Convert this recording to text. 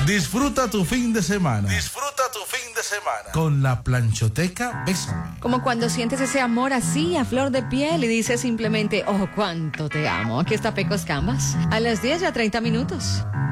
Disfruta tu fin de semana. Disfruta tu fin de semana. Con la Planchoteca Bésame. Como cuando sientes ese amor así, a flor de piel, y dices simplemente, oh, cuánto te amo. Aquí está Pecos Canvas, a las 10:30.